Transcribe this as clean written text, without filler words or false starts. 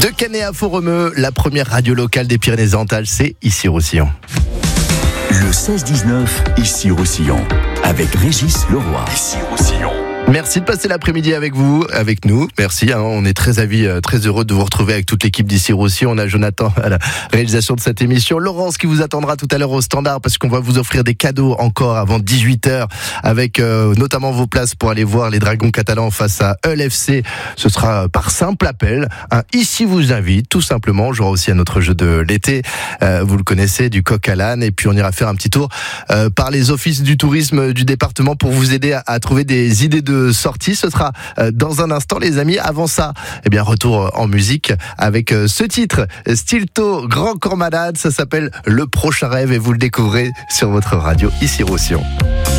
Canet-à-Foremeux, la première radio locale des Pyrénées-Orientales, c'est Issy-Roussillon. Le 16-19, Issy-Roussillon, avec Régis Leroy. Issy-Roussillon. Merci de passer l'après-midi avec nous. Merci. On est très heureux de vous retrouver avec toute l'équipe d'Issy-Roussillon. On a Jonathan à la réalisation de cette émission. Laurence qui vous attendra tout à l'heure au standard parce qu'on va vous offrir des cadeaux encore avant 18h avec notamment vos places pour aller voir les Dragons catalans face à Hull FC. Ce sera par simple appel. Ici vous invite, tout simplement. On jouera aussi à notre jeu de l'été. Vous le connaissez, du coq à l'âne. Et puis on ira faire un petit tour par les offices du tourisme du département pour vous aider à trouver des idées de sortie. Ce sera dans un instant, les amis. Avant ça, retour en musique avec ce titre, Stilto, Grand Corps Malade. Ça s'appelle Le Prochain Rêve et vous le découvrez sur votre radio Issy-Roussillon.